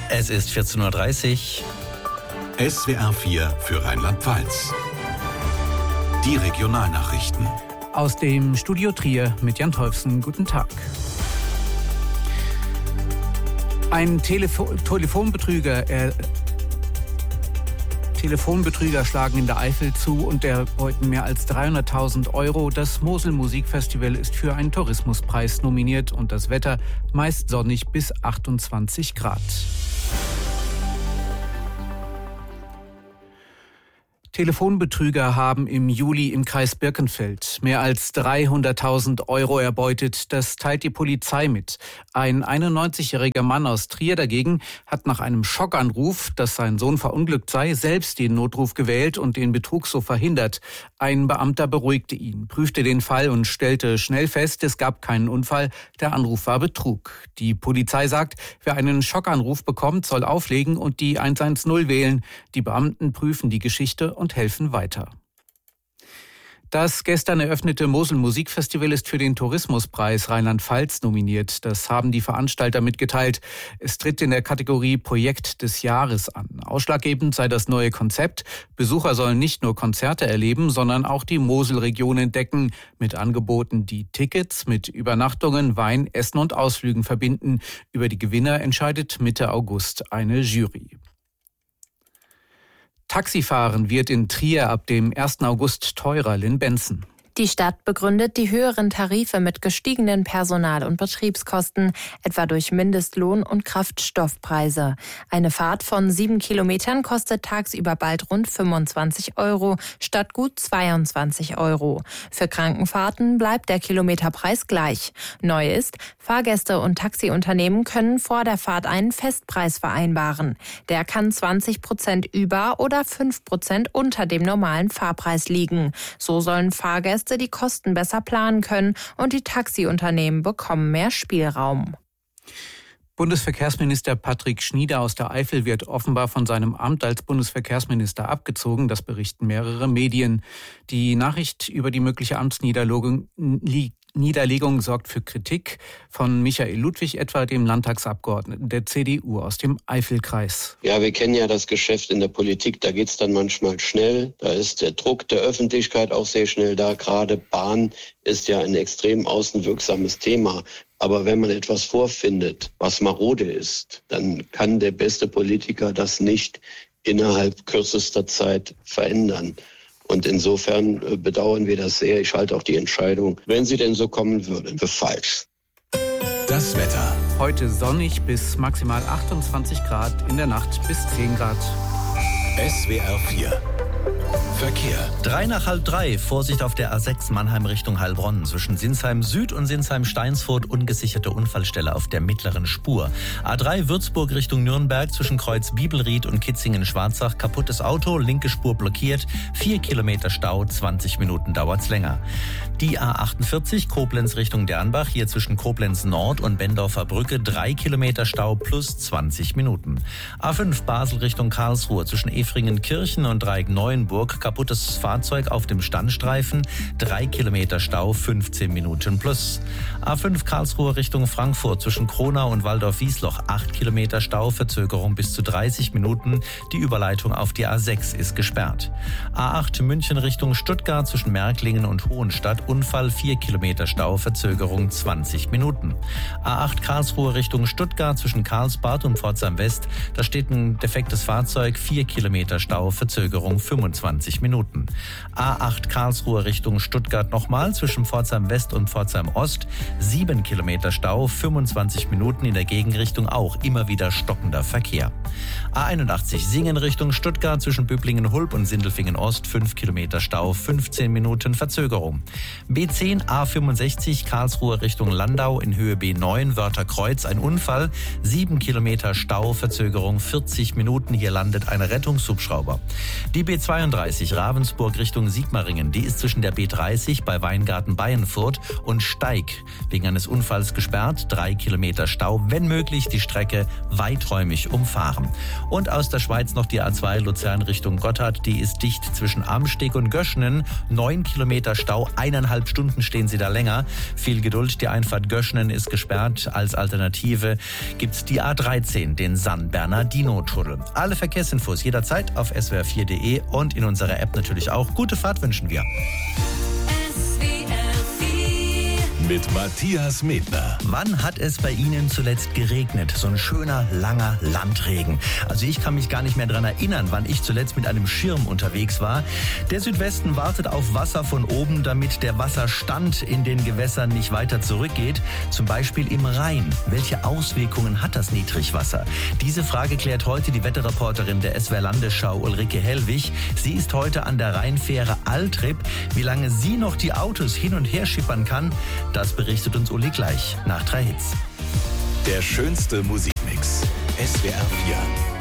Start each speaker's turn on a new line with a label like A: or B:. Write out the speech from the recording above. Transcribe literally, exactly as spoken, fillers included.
A: Es ist vierzehn Uhr dreißig.
B: S W R vier für Rheinland-Pfalz. Die Regionalnachrichten.
C: Aus dem Studio Trier mit Jan Teufsen. Guten Tag. Ein Telefo- Telefonbetrüger, äh, Telefonbetrüger schlagen in der Eifel zu und erbeuten mehr als dreihunderttausend Euro. Das Mosel Musikfestival ist für einen Tourismuspreis nominiert und das Wetter meist sonnig bis achtundzwanzig Grad. Telefonbetrüger haben im Juli im Kreis Birkenfeld mehr als dreihunderttausend Euro erbeutet. Das teilt die Polizei mit. Ein einundneunzigjähriger Mann aus Trier dagegen hat nach einem Schockanruf, dass sein Sohn verunglückt sei, selbst den Notruf gewählt und den Betrug so verhindert. Ein Beamter beruhigte ihn, prüfte den Fall und stellte schnell fest, es gab keinen Unfall, der Anruf war Betrug. Die Polizei sagt, wer einen Schockanruf bekommt, soll auflegen und die eins eins null wählen. Die Beamten prüfen die Geschichte und helfen weiter. Das gestern eröffnete Mosel Musikfestival ist für den Tourismuspreis Rheinland-Pfalz nominiert. Das haben die Veranstalter mitgeteilt. Es tritt in der Kategorie Projekt des Jahres an. Ausschlaggebend sei das neue Konzept. Besucher sollen nicht nur Konzerte erleben, sondern auch die Moselregion entdecken. Mit Angeboten, die Tickets mit Übernachtungen, Wein, Essen und Ausflügen verbinden. Über die Gewinner entscheidet Mitte August eine Jury. Taxifahren wird in Trier ab dem ersten August teurer. Lynn Benson.
D: Die Stadt begründet die höheren Tarife mit gestiegenen Personal- und Betriebskosten, etwa durch Mindestlohn- und Kraftstoffpreise. Eine Fahrt von sieben Kilometern kostet tagsüber bald rund fünfundzwanzig Euro statt gut zweiundzwanzig Euro. Für Krankenfahrten bleibt der Kilometerpreis gleich. Neu ist, Fahrgäste und Taxiunternehmen können vor der Fahrt einen Festpreis vereinbaren. Der kann zwanzig Prozent über oder fünf Prozent unter dem normalen Fahrpreis liegen. So sollen Fahrgäste die Kosten besser planen können und die Taxiunternehmen bekommen mehr Spielraum.
C: Bundesverkehrsminister Patrick Schnieder aus der Eifel wird offenbar von seinem Amt als Bundesverkehrsminister abgezogen. Das berichten mehrere Medien. Die Nachricht über die mögliche Amtsniederlegung liegt. Niederlegung sorgt für Kritik von Michael Ludwig, etwa dem Landtagsabgeordneten der C D U aus dem Eifelkreis.
E: Ja, wir kennen ja das Geschäft in der Politik, da geht's dann manchmal schnell. Da ist der Druck der Öffentlichkeit auch sehr schnell da. Gerade Bahn ist ja ein extrem außenwirksames Thema. Aber wenn man etwas vorfindet, was marode ist, dann kann der beste Politiker das nicht innerhalb kürzester Zeit verändern. Und insofern bedauern wir das sehr. Ich halte auch die Entscheidung, wenn sie denn so kommen würde, für falsch.
B: Das Wetter.
C: Heute sonnig bis maximal achtundzwanzig Grad, in der Nacht bis zehn Grad.
B: S W R vier. Verkehr.
A: Drei nach halb drei. Vorsicht auf der A sechs Mannheim Richtung Heilbronn. Zwischen Sinsheim Süd und Sinsheim Steinsfurt ungesicherte Unfallstelle auf der mittleren Spur. A drei Würzburg Richtung Nürnberg zwischen Kreuz Bibelried und Kitzingen-Schwarzach. Kaputtes Auto, linke Spur blockiert. Vier Kilometer Stau, zwanzig Minuten dauert's länger. Die A achtundvierzig Koblenz Richtung Dernbach. Hier zwischen Koblenz Nord und Bendorfer Brücke. Drei Kilometer Stau plus zwanzig Minuten. A fünf Basel Richtung Karlsruhe zwischen Efringen-Kirchen und Dreieck-Neuenburg. Kaputtes Fahrzeug auf dem Standstreifen, drei Kilometer Stau, fünfzehn Minuten plus. A fünf Karlsruhe Richtung Frankfurt zwischen Kronau und Waldorf-Wiesloch, acht Kilometer Stau, Verzögerung bis zu dreißig Minuten. Die Überleitung auf die A sechs ist gesperrt. A acht München Richtung Stuttgart zwischen Märklingen und Hohenstadt, Unfall, vier Kilometer Stau, Verzögerung zwanzig Minuten. A acht Karlsruhe Richtung Stuttgart zwischen Karlsbad und Pforzheim West, da steht ein defektes Fahrzeug, vier Kilometer Stau, Verzögerung fünfundzwanzig Minuten. A acht Karlsruhe Richtung Stuttgart nochmal zwischen Pforzheim West und Pforzheim Ost. sieben Kilometer Stau, fünfundzwanzig Minuten, in der Gegenrichtung auch immer wieder stockender Verkehr. A einundachtzig Singen Richtung Stuttgart zwischen Böblingen-Hulb und Sindelfingen Ost. fünf Kilometer Stau, fünfzehn Minuten Verzögerung. B zehn A fünfundsechzig Karlsruhe Richtung Landau in Höhe B neun Wörtherkreuz. Ein Unfall. sieben Kilometer Stau, Verzögerung vierzig Minuten. Hier landet ein Rettungshubschrauber. Die B zweiunddreißig Ravensburg Richtung Sigmaringen. Die ist zwischen der B dreißig bei Weingarten Bayernfurt und Steig wegen eines Unfalls gesperrt. Drei Kilometer Stau, wenn möglich die Strecke weiträumig umfahren. Und aus der Schweiz noch die A zwei Luzern Richtung Gotthard. Die ist dicht zwischen Amsteg und Göschenen. Neun Kilometer Stau, eineinhalb Stunden stehen Sie da länger. Viel Geduld, die Einfahrt Göschenen ist gesperrt. Als Alternative gibt's die A dreizehn, den San Bernardino-Tunnel. Alle Verkehrsinfos jederzeit auf s w r vier punkt de und in unserer App natürlich auch. Gute Fahrt wünschen wir.
B: Mit Matthias Medner.
A: Wann hat es bei Ihnen zuletzt geregnet? So ein schöner, langer Landregen. Also ich kann mich gar nicht mehr daran erinnern, wann ich zuletzt mit einem Schirm unterwegs war. Der Südwesten wartet auf Wasser von oben, damit der Wasserstand in den Gewässern nicht weiter zurückgeht. Zum Beispiel im Rhein. Welche Auswirkungen hat das Niedrigwasser? Diese Frage klärt heute die Wetterreporterin der S W R Landesschau Ulrike Hellwig. Sie ist heute an der Rheinfähre Altrip. Wie lange sie noch die Autos hin und her schippern kann, das berichtet uns Uli gleich nach drei Hits.
B: Der schönste Musikmix. S W R vier.